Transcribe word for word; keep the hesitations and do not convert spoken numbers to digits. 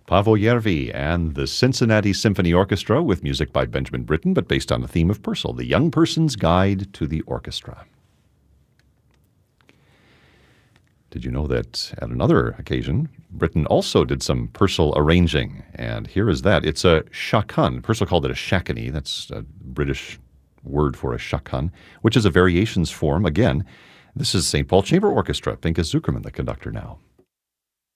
Paavo Järvi and the Cincinnati Symphony Orchestra with music by Benjamin Britten, but based on the theme of Purcell, The Young Person's Guide to the Orchestra. Did you know that at another occasion, Britten also did some Purcell arranging? And here is that. It's a chaconne. Purcell called it a shakony. That's a British word for a chaconne, which is a variations form. Again, this is Saint Paul Chamber Orchestra. Pinchas Zukerman, the conductor now.